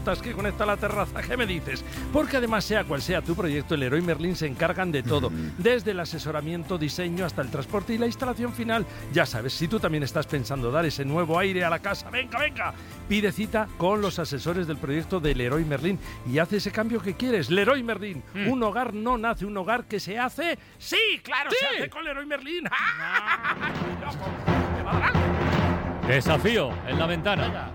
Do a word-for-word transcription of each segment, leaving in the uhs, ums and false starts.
puertas que conecta a la terraza. ¿Qué me dices? Porque además, sea cual sea tu proyecto, el Leroy Merlin se encargan de todo, desde el asesoramiento, diseño hasta el transporte y la instalación final. Ya sabes, si tú también estás pensando dar ese nuevo aire a la casa, venga, venga, pide cita con los asesores del proyecto de Leroy Merlin y haz ese cambio que quieres. Leroy Merlin, mm. un hogar no nace, un hogar que se hace. Sí, claro, sí. Se hace con Leroy Merlin. Desafío en la ventana.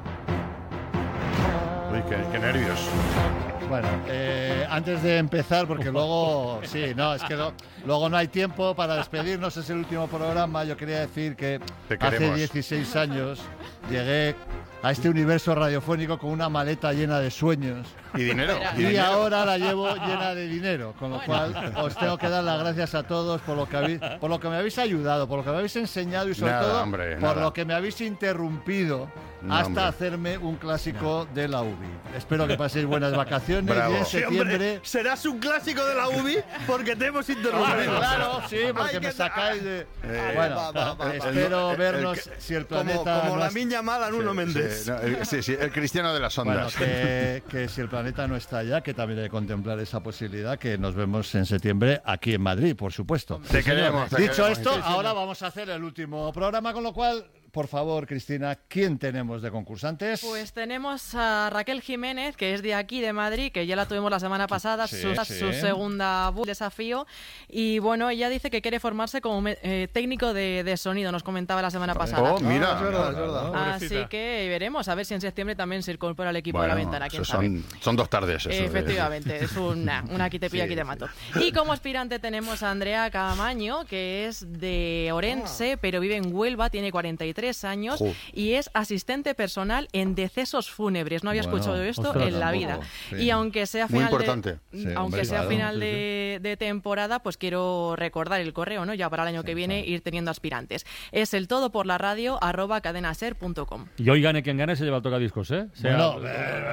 Uy, qué, qué nervios. Bueno, eh, antes de empezar, porque luego, sí, no, es que lo, luego no hay tiempo para despedirnos, es el último programa. Yo quería decir que hace dieciséis años llegué a este universo radiofónico con una maleta llena de sueños. Y dinero. Y, y dinero. ahora la llevo llena de dinero, con lo cual os tengo que dar las gracias a todos por lo que habéis, por lo que me habéis ayudado, por lo que me habéis enseñado y sobre nada, todo hombre, por nada. lo que me habéis interrumpido no, hasta hombre. hacerme un clásico no. de la U B I. Espero que paséis buenas vacaciones. Bravo. Y en Sí, septiembre hombre, serás un clásico de la U B I porque te hemos interrumpido. Claro, sí, porque Ay, me que- sacáis de... Eh, bueno, va, va, va, va. espero El- el- vernos el- si el Como, planeta... como no la es- miña mala Nuno Méndez. Sí, no, el, sí, sí, el cristiano de las Bueno, ondas. que, que si el planeta no está allá, que también hay que contemplar esa posibilidad, que nos vemos en septiembre aquí en Madrid, por supuesto. Te queremos, te Dicho queremos. esto, Sí, sí, ahora no. vamos a hacer el último programa, con lo cual, por favor, Cristina, ¿quién tenemos de concursantes? Pues tenemos a Raquel Jiménez, que es de aquí, de Madrid, que ya la tuvimos la semana pasada, Sí, su, sí. su segunda bu- desafío. Y bueno, ella dice que quiere formarse como me- eh, técnico de, de sonido, nos comentaba la semana pasada. Oh, mira. Ah, es verdad, es verdad. Así que veremos, a ver si en septiembre también se incorpora al equipo de la Bueno, ventana. ¿Quién eso sabe? son, son dos tardes. Eso, de- Efectivamente, es una, una aquí te pillo, Sí, aquí te sí. mato. Y como aspirante tenemos a Andrea Camaño, que es de Orense, pero vive en Huelva, tiene cuarenta y tres años Jo. y es asistente personal en decesos fúnebres. No había Bueno, escuchado esto ostras, en la tampoco, vida. sí. Y aunque sea Muy final importante. de, Sí, aunque hombre, sea claro, final sí, de, de temporada, pues quiero recordar el correo, ¿no? Ya para el año que viene ir teniendo aspirantes. Es el todo por la radio arroba cadenaser punto com. Y hoy gane quien gane se lleva el tocadiscos, ¿eh? Sea- Bueno,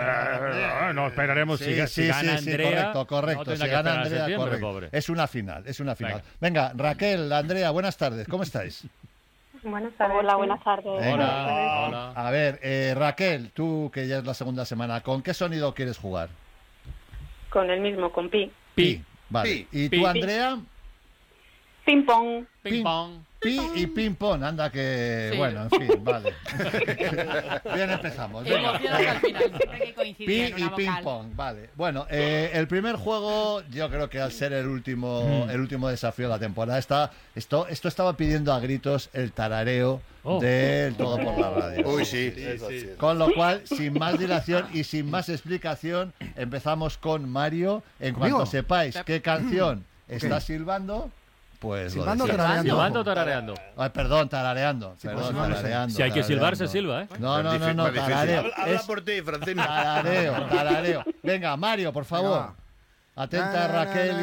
Eh, no esperaremos Sí, si, ga- sí, si gana sí, sí, Andrea. correcto, correcto. No tendrá si que gana esperar a Andrea, septiembre, correcto. pobre. Es una final, es una final. Venga. Venga, Raquel, Andrea, buenas tardes, ¿cómo estáis? Buenas tardes. Hola, buenas tardes. Venga. Hola, hola. A ver, eh, Raquel, tú que ya es la segunda semana, ¿con qué sonido quieres jugar? Con el mismo, con Pi. Pi. Vale. ¿Y Pi. tú, Andrea? Ping pong. Ping pong. Pi y ping pong, anda que... Sí. Bueno, en fin, vale. Bien empezamos. venga. Emoción hasta el final. Siempre que coincide Pi en una y vocal. ping pong, vale. Bueno, eh, el primer juego, yo creo que al ser el último, el último desafío de la temporada, está, esto, esto estaba pidiendo a gritos el tarareo Oh. del Todo por la Radio. Uy, sí. Con lo cual, sin más dilación y sin más explicación, empezamos con Mario. En cuanto ¿Conmigo? sepáis qué canción está silbando, pues lo Silbando o decís. tarareando. Silbando o tarareando. Ay, perdón, tarareando. pues Perdón, no lo sé. tarareando. Si hay que silbar, se tarareando. silba, ¿eh? No, no, no, no, Más difícil. tarareo. Habla, habla Es por ti, Francino. tarareo, tarareo. Venga, Mario, por favor. Venga, va. Atenta, Na, na, na, Raquel. na.